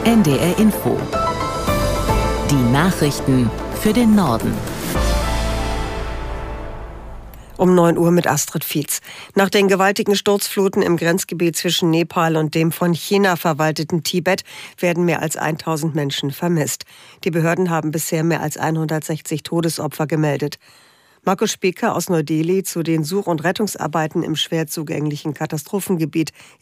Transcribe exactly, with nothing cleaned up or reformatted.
N D R Info. Die Nachrichten für den Norden. Um neun Uhr mit Astrid Fietz. Nach den gewaltigen Sturzfluten im Grenzgebiet zwischen Nepal und dem von China verwalteten Tibet werden mehr als tausend Menschen vermisst. Die Behörden haben bisher mehr als hundertsechzig Todesopfer gemeldet. Markus Speker aus Neu-Delhi zu den Such- und Rettungsarbeiten im schwer zugänglichen Katastrophengebiet